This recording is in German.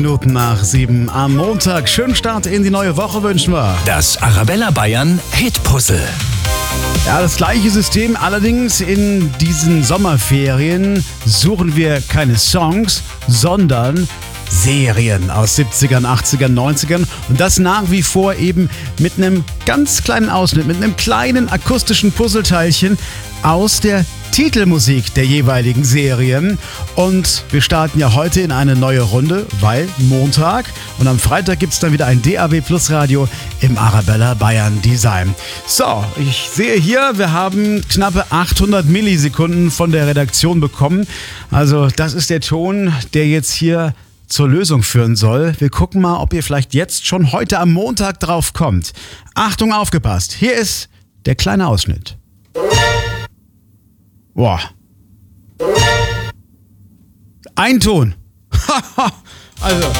Minuten nach 7 am Montag. Schönen Start in die neue Woche wünschen wir. Das Arabella Bayern Hit-Puzzle. Ja, das gleiche System, allerdings in diesen Sommerferien suchen wir keine Songs, sondern Serien aus 70ern, 80ern, 90ern und das nach wie vor eben mit einem ganz kleinen Ausschnitt, mit einem kleinen akustischen Puzzleteilchen aus der Titelmusik der jeweiligen Serien. Und wir starten ja heute in eine neue Runde, weil Montag und am Freitag gibt es dann wieder ein DAB Plus Radio im Arabella Bayern Design. So, ich sehe hier, wir haben knappe 800 Millisekunden von der Redaktion bekommen. Also das ist der Ton, der jetzt hier zur Lösung führen soll. Wir gucken mal, ob ihr vielleicht jetzt schon heute am Montag drauf kommt. Achtung, aufgepasst. Hier ist der kleine Ausschnitt. Boah. Ein Ton. Also